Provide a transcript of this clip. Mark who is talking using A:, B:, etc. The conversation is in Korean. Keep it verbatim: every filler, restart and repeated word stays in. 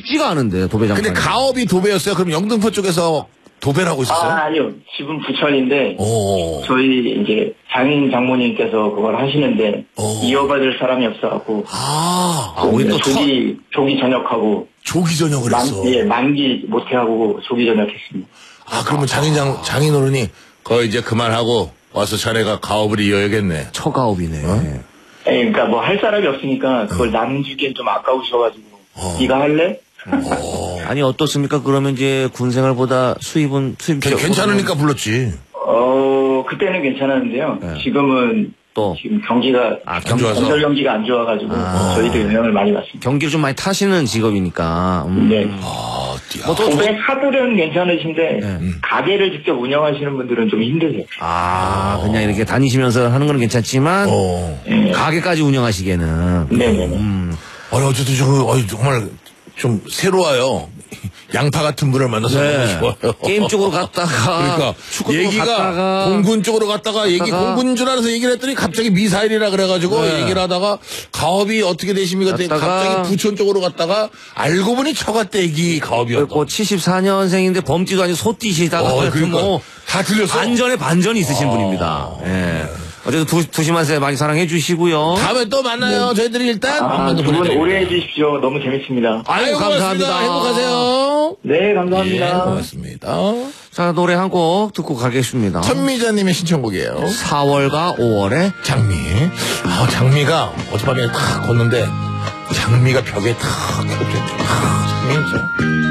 A: 쉽지가 않은데 도배장판.
B: 근데 가업이 도배였어요? 그럼 영등포 쪽에서 도배를 하고 있었어요?
C: 아, 아니요. 집은 부천인데
B: 오.
C: 저희 이제 장인 장모님께서 그걸 하시는데
B: 오.
C: 이어받을 사람이 없어갖고
B: 아,
A: 아, 우리 또
C: 조기 조기 전역하고
B: 조기 전역을
C: 만,
B: 했어.
C: 예, 만기 못해하고 조기 전역했습니다.
B: 아, 그러면 장인장, 장인어른이 거의 이제 그만하고 와서 자네가 가업을 이어야겠네.
A: 처가업이네.
B: 어?
C: 예, 그러니까 뭐 할 사람이 없으니까 그걸 나눠주기엔 좀 아까우셔가지고
B: 어.
C: 네가 할래?
B: 어.
A: 아니 어떻습니까? 그러면 이제 군 생활보다 수입은 수입
B: 괜- 괜찮으니까 불렀지.
C: 어 그때는 괜찮았는데요.
A: 네.
C: 지금은
A: 또
C: 지금 경기가
A: 아,
B: 안 좋아서.
C: 건설 경기가 안 좋아가지고
A: 아.
C: 저희도 영향을 많이 받습니다.
A: 경기를 좀 많이 타시는 직업이니까. 음.
C: 네.
B: 아, 띠야.
A: 뭐 또-
C: 고객사들은 괜찮으신데
A: 네.
C: 가게를 직접 운영하시는 분들은 좀 힘드세요.
A: 아, 그냥 이렇게 다니시면서 하는 건 괜찮지만
B: 어.
C: 예.
A: 가게까지 운영하시기에는.
C: 네네네.
A: 음.
B: 아니, 어쨌든 저, 어이, 정말 좀 새로워요. 양파 같은 분을 만나서
A: 네.
B: 너무 좋아요.
A: 게임 쪽으로 갔다가
B: 그러니까
A: 축구 쪽으로
B: 얘기가
A: 갔다가
B: 공군 쪽으로 갔다가 얘기
A: 갔다가
B: 공군 줄 알아서 얘기를 했더니 갑자기 미사일이라 그래가지고
A: 네.
B: 얘기를 하다가 가업이 어떻게 되십니까? 했더니
A: 갔다가
B: 갑자기 부천 쪽으로 갔다가 알고 보니 처가떼기 가업이었다.
A: 그리고 칠십사 년생인데 범띠도 아니고 소띠시다가
B: 어,
A: 하여튼
B: 그러니까
A: 뭐
B: 다 들렸어.
A: 반전에 반전이 있으신 분입니다. 예. 어쨌든 두, 두시만세 많이 사랑해 주시고요.
B: 다음에 또 만나요. 저희들이 일단
C: 아,
B: 한번
C: 두 분
B: 보내드릴게요.
C: 오래 해주십시오. 너무 재밌습니다.
A: 아유, 감사합니다.
B: 고맙습니다. 행복하세요.
C: 네, 감사합니다.
B: 예, 고맙습니다.
A: 자, 노래 한 곡 듣고 가겠습니다.
B: 천미자님의 신청곡이에요.
A: 사월과 오월에
B: 장미. 아, 장미가 어젯밤에 탁 걷는데 장미가 벽에 탁 켜져. 아, 장미 진짜.